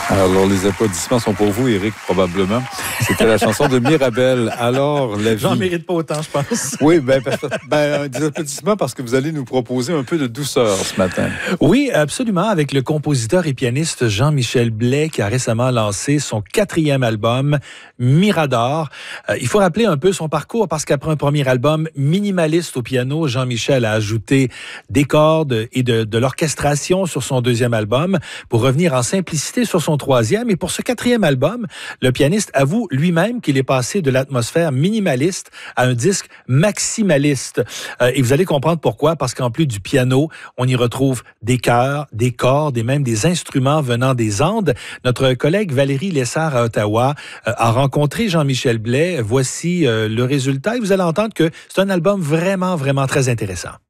Alors, les applaudissements sont pour vous, Éric, probablement. C'était la chanson de Mirabel. Alors, la vie... J'en mérite pas autant, je pense. Oui, des applaudissements parce que vous allez nous proposer un peu de douceur ce matin. Oui, absolument, avec le compositeur et pianiste Jean-Michel Blais qui a récemment lancé son 4e album, Mirador. Il faut rappeler un peu son parcours parce qu'après un premier album minimaliste au piano, Jean-Michel a ajouté des cordes et de l'orchestration sur son 2e album pour revenir en simplicité sur son 3e. Et pour ce 4e album, le pianiste avoue lui-même qu'il est passé de l'atmosphère minimaliste à un disque maximaliste. Et vous allez comprendre pourquoi, parce qu'en plus du piano, on y retrouve des chœurs, des cordes et même des instruments venant des Andes. Notre collègue Valérie Lessard à Ottawa a rencontré Jean-Michel Blais. Voici le résultat et vous allez entendre que c'est un album vraiment, vraiment très intéressant.